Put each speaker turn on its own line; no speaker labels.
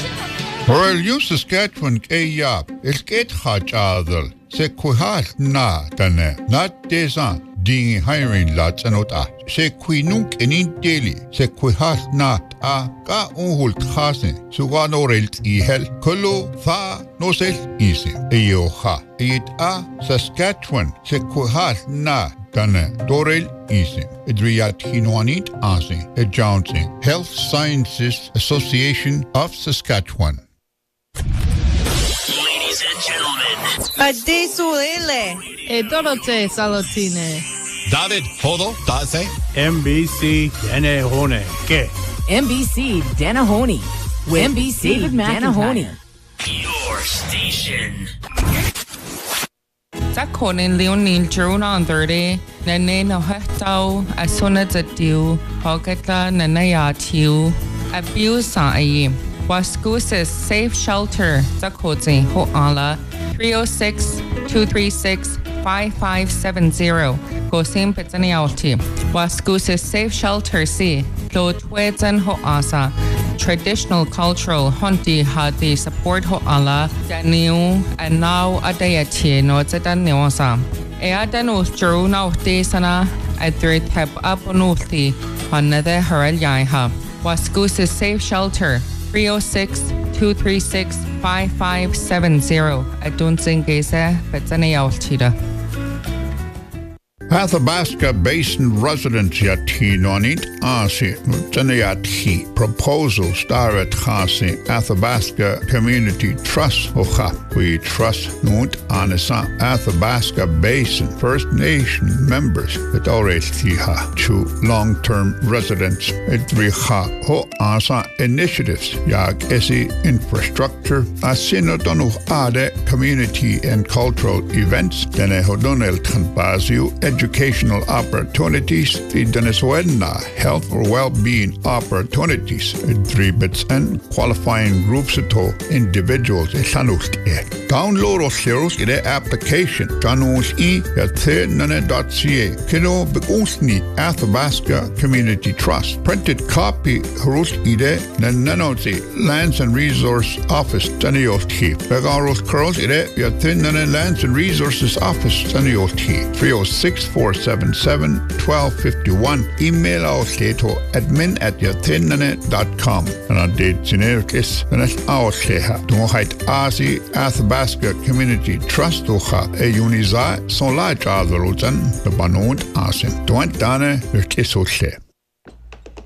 Horal Saskatchewan Kayap, Esket Hachadal, Sequihal na tane, not desan, ding hiring lots and ota, Sequinunk and in daily, Sequihal not a ka unhult hasen, Suganorelt ihel, Kolo, fa, no sel easy, Eyoha, it a Saskatchewan, Sequihal na. Dane Dorel Easy, Edriat Hinoanit Asi, Johnson, Health Sciences Association of Saskatchewan.
Ladies and gentlemen,
Adisuele,
Dorote Salotine,
David Hodo, Daze,
NBC Danahone, ¿qué?
NBC Danahone with NBC David Danahone.
your station.
Zakonin Leonil Juna 30, Nane no Hetau, as soon as a dew, Hogata Nanaya Tiu, abuse a Waskusis Safe Shelter, Zakozi, Hoala, 306-236-5570, Gosim Pizzanialti, Waskusis Safe Shelter C, Lotwedzen Hoasa. Traditional cultural hunti hadi support ho ala daniu and now adayati no zedaniosa e adanu juru na desana adre tap aponuti hanade harel yaiha waskus safe shelter 306-236-5570 adun singese betzanialtida
Athabasca Basin residents Yatinonit Asi Tanayati proposal Starat Hasi Athabasca Community Trust Ocha. We trust Nunt Anisa Athabasca Basin First Nation members at Orestiha to long-term residents Edriha Ho Asa initiatives Yag Esi infrastructure Asinodonu Ade community and cultural events Denehodonel Tanbaziu educational opportunities, the Venezuela health or well-being opportunities, dribits and qualifying groups to individuals. Download or share the application. Janus yathenane.ca. Kino begunstni Athabasca Community Trust. Printed copy Harus ide nananozi Lands and Resource Office Tanioti. Begaros curls ide yathenane Lands and Resources Office Tanioti. 306-477-1251. Email our to admin@yathenane.com. And I did genericus and it's our sheha. Don't hide Asi Athabasca Community Trust Ocha e Uniza son la Jadrotan the Banont Asim. Don't dane your kiss o